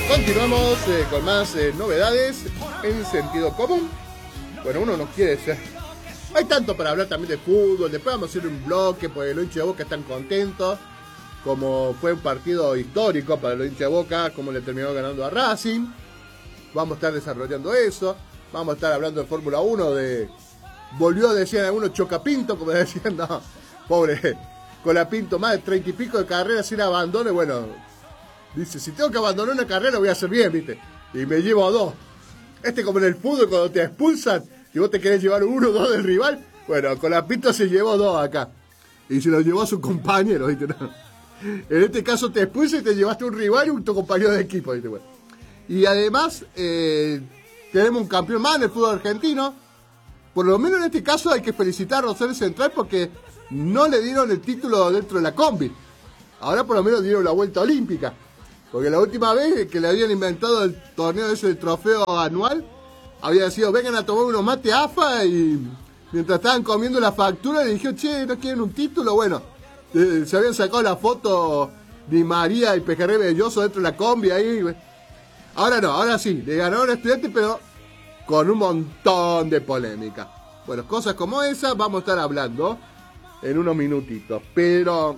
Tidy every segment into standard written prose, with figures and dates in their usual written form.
Continuamos con más novedades en sentido común. Bueno, uno no quiere ser... Hay tanto para hablar también de fútbol. Después vamos a hacer un bloque, porque los hinchas de Boca están contentos. Como fue un partido histórico para los hinchas de Boca, como le terminó ganando a Racing. Vamos a estar desarrollando eso. Vamos a estar hablando de Fórmula 1, volvió, decían algunos, Chocapinto, como decían, no, pobre Colapinto, más de 30 y pico de carreras sin abandono. Y bueno, dice, si tengo que abandonar una carrera, voy a hacer bien, ¿viste? Y me llevo a dos. Como en el fútbol, cuando te expulsan y vos te querés llevar uno o dos del rival. Bueno, Colapinto se llevó dos acá. Y se los llevó a su compañero, ¿viste? No. En este caso te expulsan y te llevaste un rival y un tu compañero de equipo, ¿viste? Bueno. Y además, tenemos un campeón más en el fútbol argentino. Por lo menos en este caso hay que felicitar a Rosario Central porque no le dieron el título dentro de la combi. Ahora por lo menos dieron la vuelta olímpica. Porque la última vez que le habían inventado el torneo ese del trofeo anual, había sido, vengan a tomar unos mate AFA, y mientras estaban comiendo la factura le dijeron, che, ¿no quieren un título? Bueno, se habían sacado la foto Di María y Pejerrey Belloso dentro de la combi ahí. Ahora no, ahora sí, le ganaron a Estudiantes, pero con un montón de polémica. Bueno, cosas como esas vamos a estar hablando en unos minutitos, pero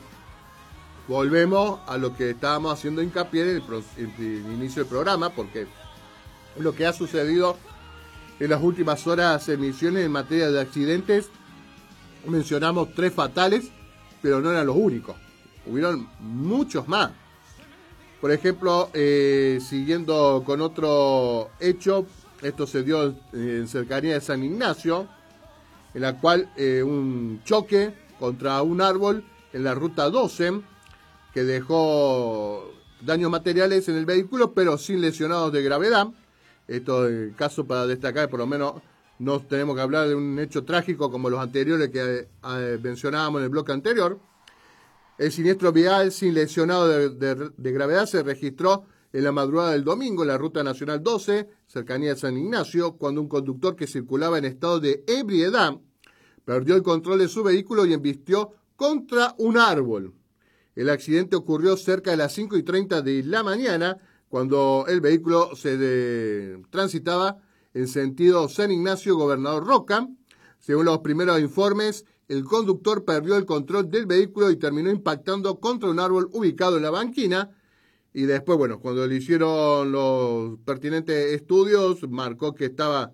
volvemos a lo que estábamos haciendo hincapié en el inicio del programa, porque lo que ha sucedido en las últimas horas emisiones en materia de accidentes, mencionamos 3 fatales, pero no eran los únicos, hubieron muchos más. Por ejemplo, siguiendo con otro hecho, esto se dio en cercanía de San Ignacio, en la cual un choque contra un árbol en la ruta 12, que dejó daños materiales en el vehículo, pero sin lesionados de gravedad. Esto es el caso para destacar, por lo menos no tenemos que hablar de un hecho trágico como los anteriores que mencionábamos en el bloque anterior. El siniestro vial sin lesionado de gravedad se registró en la madrugada del domingo en la Ruta Nacional 12, cercanía de San Ignacio, cuando un conductor que circulaba en estado de ebriedad perdió el control de su vehículo y embistió contra un árbol. El accidente ocurrió cerca de las 5:30 de la mañana, cuando el vehículo se transitaba en sentido San Ignacio, Gobernador Roca. Según los primeros informes, el conductor perdió el control del vehículo y terminó impactando contra un árbol ubicado en la banquina. Y después, bueno, cuando le hicieron los pertinentes estudios, marcó que estaba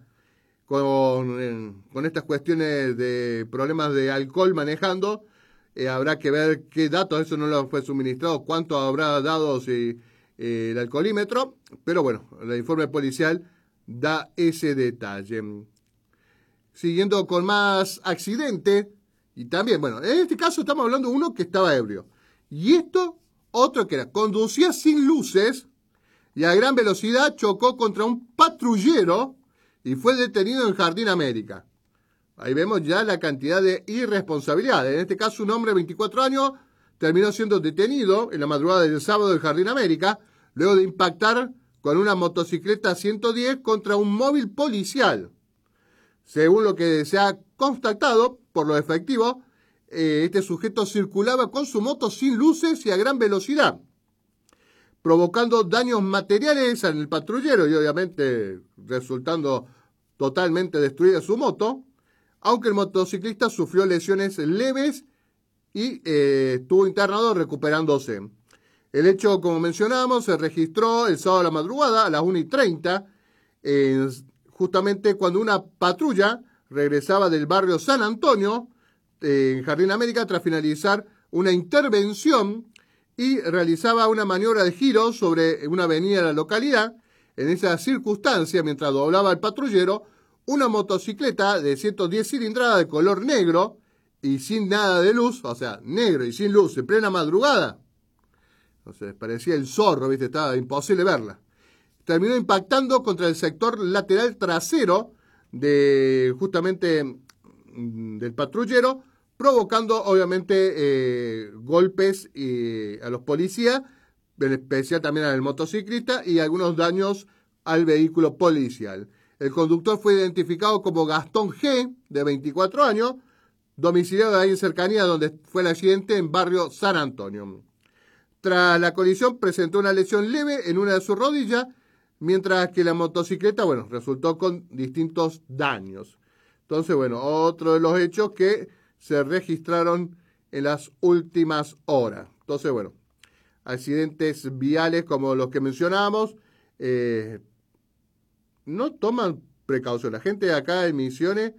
con estas cuestiones de problemas de alcohol manejando. Habrá que ver qué datos, eso no lo fue suministrado, cuánto habrá dado el alcoholímetro. Pero bueno, el informe policial da ese detalle. Siguiendo con más accidentes. Y también, bueno, en este caso estamos hablando de uno que estaba ebrio. Y esto, otro que conducía sin luces y a gran velocidad chocó contra un patrullero y fue detenido en Jardín América. Ahí vemos ya la cantidad de irresponsabilidades. En este caso, un hombre de 24 años terminó siendo detenido en la madrugada del sábado en Jardín América, luego de impactar con una motocicleta 110 contra un móvil policial. Según lo que se ha constatado por los efectivos, este sujeto circulaba con su moto sin luces y a gran velocidad, provocando daños materiales en el patrullero y obviamente resultando totalmente destruida su moto, aunque el motociclista sufrió lesiones leves y estuvo internado recuperándose. El hecho, como mencionábamos, se registró el sábado a la madrugada a las 1:30, justamente cuando una patrulla regresaba del barrio San Antonio, en Jardín América, tras finalizar una intervención y realizaba una maniobra de giro sobre una avenida de la localidad. En esa circunstancia, mientras doblaba el patrullero, una motocicleta de 110 cilindradas de color negro y sin nada de luz, o sea, negro y sin luz, en plena madrugada. Entonces, parecía el zorro, ¿viste? Estaba imposible verla. Terminó impactando contra el sector lateral trasero justamente del patrullero, provocando obviamente golpes a los policías, en especial también al motociclista, y algunos daños al vehículo policial. El conductor fue identificado como Gastón G., de 24 años, domiciliado ahí en cercanía donde fue el accidente, en barrio San Antonio. Tras la colisión presentó una lesión leve en una de sus rodillas, mientras que la motocicleta, bueno, resultó con distintos daños. Entonces, bueno, otro de los hechos que se registraron en las últimas horas. Entonces, bueno, accidentes viales como los que mencionábamos, no toman precaución. La gente de acá en Misiones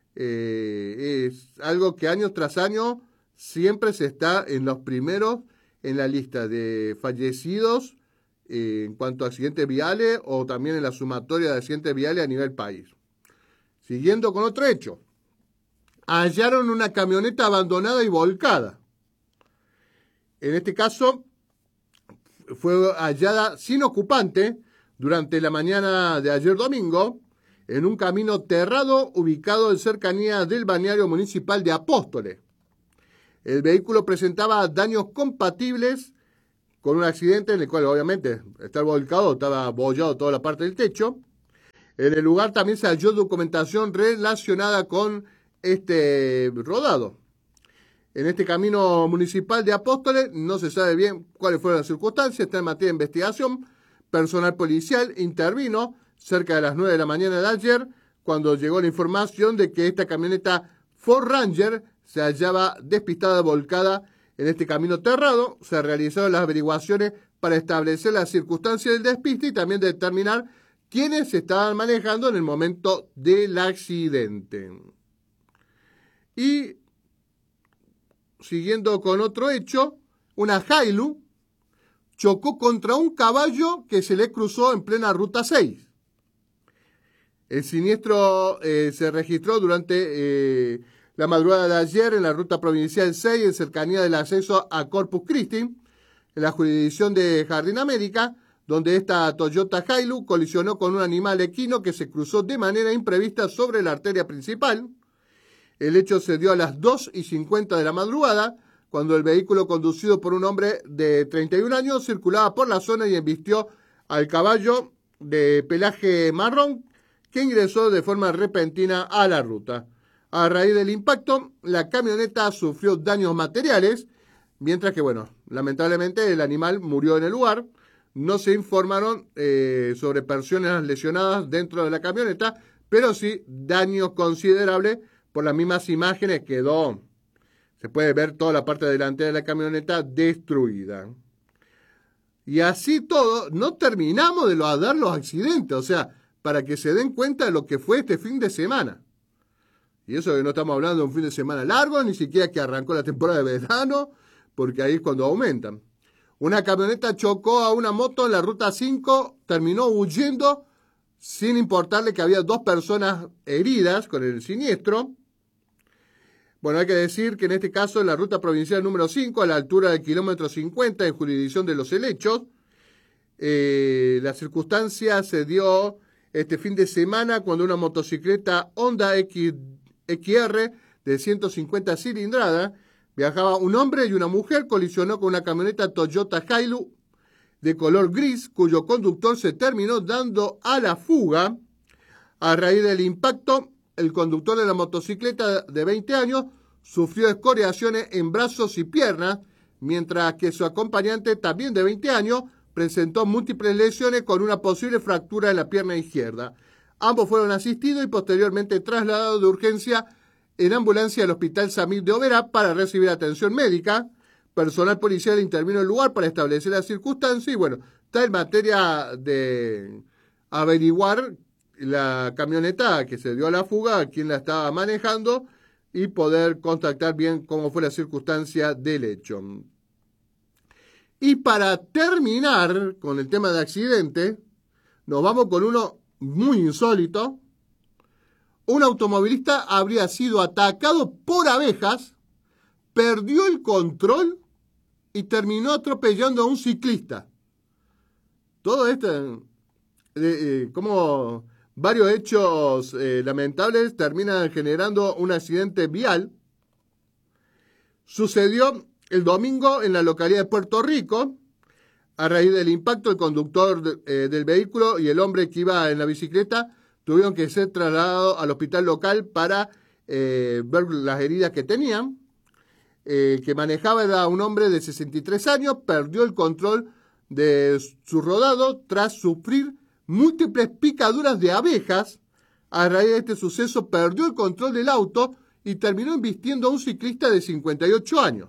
es algo que año tras año siempre se está en los primeros en la lista de fallecidos en cuanto a accidentes viales o también en la sumatoria de accidentes viales a nivel país. Siguiendo con otro hecho. Hallaron una camioneta abandonada y volcada. En este caso, fue hallada sin ocupante durante la mañana de ayer domingo en un camino terrado ubicado en cercanía del balneario municipal de Apóstoles. El vehículo presentaba daños compatibles con un accidente en el cual obviamente estaba volcado, estaba abollado toda la parte del techo. En el lugar también se halló documentación relacionada con este rodado. En este camino municipal de Apóstoles no se sabe bien cuáles fueron las circunstancias, está en materia de investigación. Personal policial intervino cerca de las 9 de la mañana de ayer cuando llegó la información de que esta camioneta Ford Ranger se hallaba despistada, volcada en este camino terrado. Se realizaron las averiguaciones para establecer las circunstancias del despiste y también determinar quiénes se estaban manejando en el momento del accidente. Y siguiendo con otro hecho, una Hilux chocó contra un caballo que se le cruzó en plena Ruta 6. El siniestro se registró durante la madrugada de ayer en la Ruta Provincial 6, en cercanía del acceso a Corpus Christi, en la jurisdicción de Jardín América, donde esta Toyota Hilux colisionó con un animal equino que se cruzó de manera imprevista sobre la arteria principal. El hecho se dio a las 2:50 de la madrugada, cuando el vehículo conducido por un hombre de 31 años circulaba por la zona y embistió al caballo de pelaje marrón que ingresó de forma repentina a la ruta. A raíz del impacto, la camioneta sufrió daños materiales, mientras que, bueno, lamentablemente el animal murió en el lugar. No se informaron sobre personas lesionadas dentro de la camioneta, pero sí daños considerables. Por las mismas imágenes se puede ver toda la parte delantera de la camioneta destruida. Y así todo, no terminamos de dar los accidentes, o sea, para que se den cuenta de lo que fue este fin de semana. Y eso que no estamos hablando de un fin de semana largo, ni siquiera que arrancó la temporada de verano, porque ahí es cuando aumentan. Una camioneta chocó a una moto en la Ruta 5, terminó huyendo, sin importarle que había 2 personas heridas con el siniestro. Bueno, hay que decir que en este caso en la ruta provincial número 5, a la altura del kilómetro 50, en jurisdicción de Los Helechos, la circunstancia se dio este fin de semana cuando una motocicleta Honda XR de 150 cilindradas, viajaba un hombre y una mujer, colisionó con una camioneta Toyota Hilux de color gris, cuyo conductor se terminó dando a la fuga. A raíz del impacto, el conductor de la motocicleta de 20 años sufrió escoriaciones en brazos y piernas, mientras que su acompañante, también de 20 años, presentó múltiples lesiones con una posible fractura en la pierna izquierda. Ambos fueron asistidos y posteriormente trasladados de urgencia en ambulancia al Hospital Samil de Oberá para recibir atención médica. Personal policial intervino en el lugar para establecer las circunstancias y, bueno, está en materia de averiguar la camioneta que se dio a la fuga, quién la estaba manejando y poder contactar bien cómo fue la circunstancia del hecho. Y para terminar con el tema de accidente, nos vamos con uno muy insólito. Un automovilista habría sido atacado por abejas, perdió el control y terminó atropellando a un ciclista. Todo esto, como varios hechos lamentables terminan generando un accidente vial. Sucedió el domingo en la localidad de Puerto Rico. A raíz del impacto, el conductor del vehículo y el hombre que iba en la bicicleta tuvieron que ser trasladados al hospital local para ver las heridas que tenían. que manejaba era un hombre de 63 años, perdió el control de su rodado tras sufrir múltiples picaduras de abejas. A raíz de este suceso perdió el control del auto y terminó embistiendo a un ciclista de 58 años.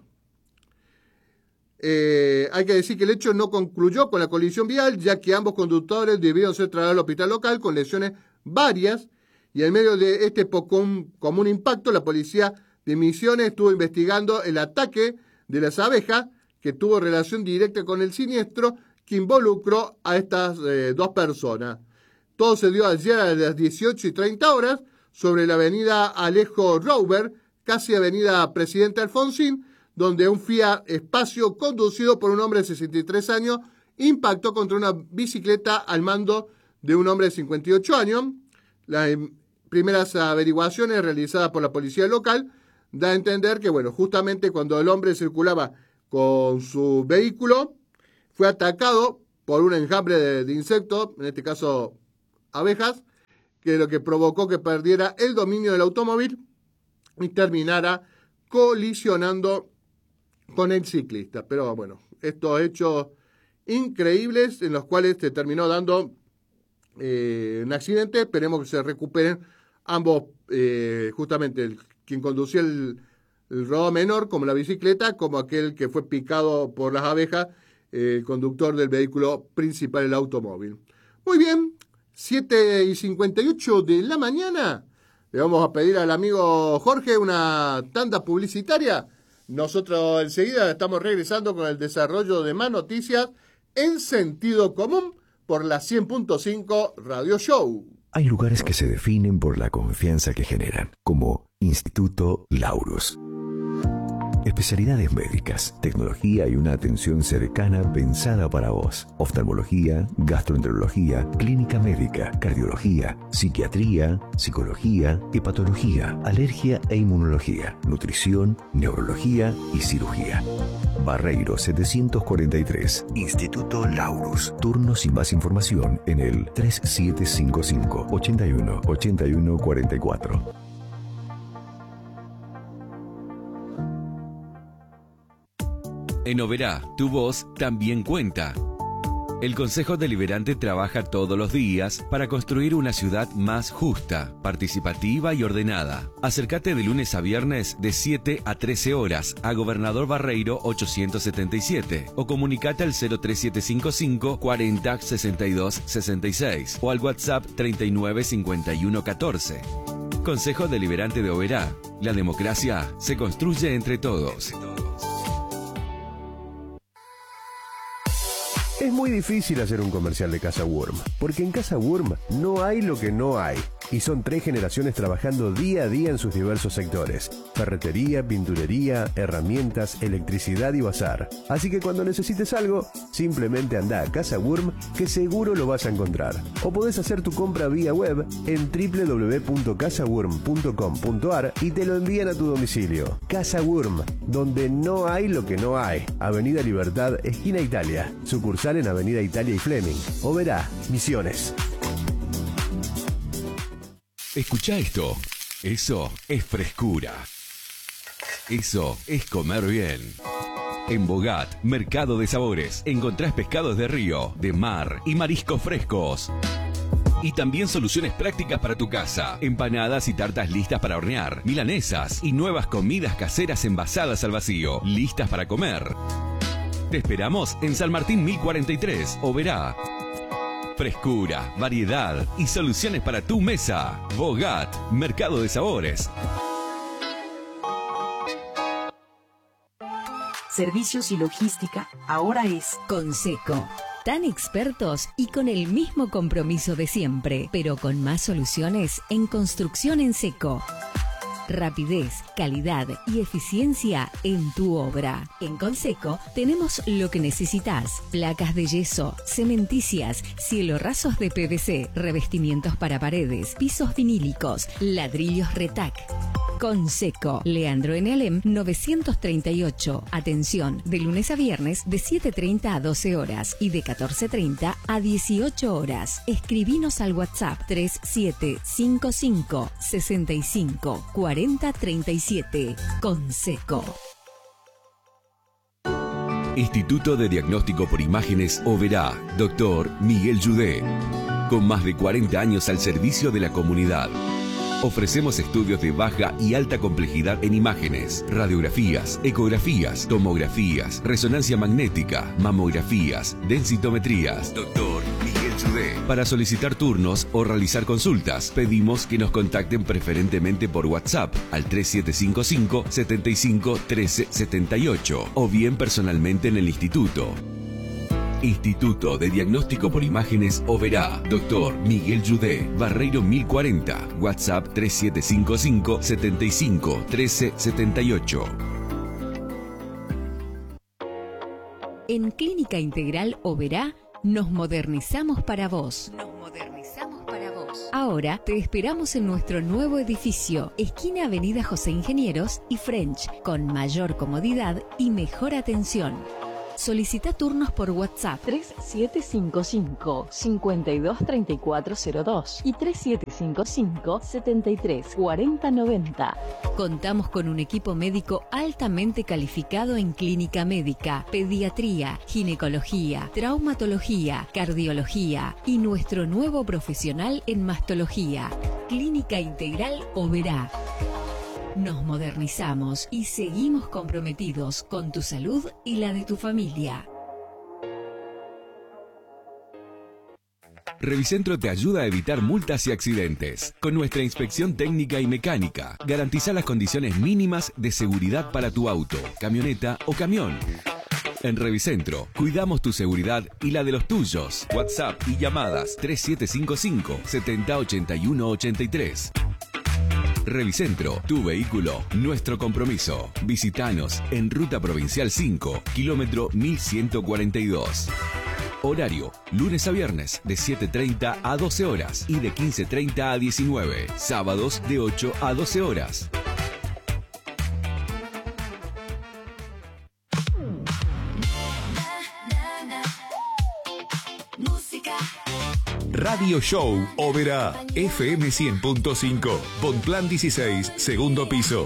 Hay que decir que el hecho no concluyó con la colisión vial, ya que ambos conductores debieron ser trasladados al hospital local con lesiones varias, y en medio de este común impacto, la policía de Misiones estuvo investigando el ataque de las abejas, que tuvo relación directa con el siniestro que involucró a estas dos personas. Todo se dio ayer a las 18:30 sobre la avenida Alejo Rouber, casi avenida Presidente Alfonsín, donde un Fiat Espacio conducido por un hombre de 63 años impactó contra una bicicleta al mando de un hombre de 58 años. Las primeras averiguaciones realizadas por la policía local da a entender que, justamente cuando el hombre circulaba con su vehículo, fue atacado por un enjambre de insectos, en este caso abejas, que lo que provocó que perdiera el dominio del automóvil y terminara colisionando con el ciclista. Pero estos hechos increíbles en los cuales se terminó dando un accidente. Esperemos que se recuperen ambos, justamente quien conducía el rodado menor, como la bicicleta, como aquel que fue picado por las abejas, el conductor del vehículo principal, el automóvil. Muy bien, 7:58 de la mañana. Le vamos a pedir al amigo Jorge una tanda publicitaria. Nosotros enseguida estamos regresando con el desarrollo de más noticias en sentido común por la 100.5 Radio Show. Hay lugares que se definen por la confianza que generan, como Instituto Laurus. Especialidades médicas, tecnología y una atención cercana pensada para vos. Oftalmología, gastroenterología, clínica médica, cardiología, psiquiatría, psicología, hepatología, alergia e inmunología, nutrición, neurología y cirugía. Barreiro 743, Instituto Laurus. Turnos y más información en el 3755 81 81 44. En Oberá, tu voz también cuenta. El Consejo Deliberante trabaja todos los días para construir una ciudad más justa, participativa y ordenada. Acércate de lunes a viernes de 7 a 13 horas a Gobernador Barreiro 877 o comunicate al 03755 40 62 66 o al WhatsApp 39 51 14. Consejo Deliberante de Oberá. La democracia se construye entre todos. Es muy difícil hacer un comercial de Casa Wurm, porque en Casa Wurm no hay lo que no hay. Y son 3 generaciones trabajando día a día en sus diversos sectores. Ferretería, pinturería, herramientas, electricidad y bazar. Así que cuando necesites algo, simplemente anda a Casa Wurm, que seguro lo vas a encontrar. O podés hacer tu compra vía web en www.casawurm.com.ar y te lo envían a tu domicilio. Casa Wurm, donde no hay lo que no hay. Avenida Libertad, esquina Italia. Sucursal en Avenida Italia y Fleming. Oberá, Misiones. Escucha esto. Eso es frescura. Eso es comer bien. En Bogat, Mercado de Sabores, encontrás pescados de río, de mar y mariscos frescos. Y también soluciones prácticas para tu casa. Empanadas y tartas listas para hornear, milanesas y nuevas comidas caseras envasadas al vacío, listas para comer. Te esperamos en San Martín 1043, Oberá. Frescura, variedad y soluciones para tu mesa. Bogat, Mercado de Sabores. Servicios y logística ahora es Conseco. Tan expertos y con el mismo compromiso de siempre, pero con más soluciones en construcción en seco. Rapidez, calidad y eficiencia en tu obra. En Conseco tenemos lo que necesitas: placas de yeso, cementicias, cielorrasos de PVC, revestimientos para paredes, pisos vinílicos, ladrillos Retac. Conseco, Leandro Enelem 938. Atención, de lunes a viernes de 7:30 a 12 horas y de 14:30 a 18 horas. Escribinos al WhatsApp 3755 65 40 37. Conseco. Instituto de Diagnóstico por Imágenes Oberá, Dr. Miguel Yudé. Con más de 40 años al servicio de la comunidad. Ofrecemos estudios de baja y alta complejidad en imágenes, radiografías, ecografías, tomografías, resonancia magnética, mamografías, densitometrías. Dr. Miguel Yudé. Para solicitar turnos o realizar consultas, pedimos que nos contacten preferentemente por WhatsApp al 3755 75 13 78 o bien personalmente en el instituto. Instituto de Diagnóstico por Imágenes Oberá, Dr. Miguel Yudé, Barreiro 1040, WhatsApp 3755 75 13 78. En Clínica Integral Oberá nos modernizamos para vos. Ahora te esperamos en nuestro nuevo edificio, esquina Avenida José Ingenieros y French, con mayor comodidad y mejor atención. Solicita turnos por WhatsApp 3755 523402 y 3755 734090. Contamos con un equipo médico altamente calificado en clínica médica, pediatría, ginecología, traumatología, cardiología y nuestro nuevo profesional en mastología. Clínica Integral Oberá. Nos modernizamos y seguimos comprometidos con tu salud y la de tu familia. Revicentro te ayuda a evitar multas y accidentes. Con nuestra inspección técnica y mecánica, garantiza las condiciones mínimas de seguridad para tu auto, camioneta o camión. En Revicentro, cuidamos tu seguridad y la de los tuyos. WhatsApp y llamadas 3755 70 81 83. Revicentro, tu vehículo, nuestro compromiso. Visítanos en Ruta Provincial 5, kilómetro 1142. Horario, lunes a viernes de 7:30 a 12 horas y de 15:30 a 19. Sábados de 8 a 12 horas. Radio Show Oberá, FM 100.5, Bonplan 16, segundo piso.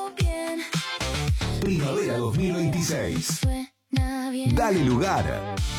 Primavera 2026. Dale lugar.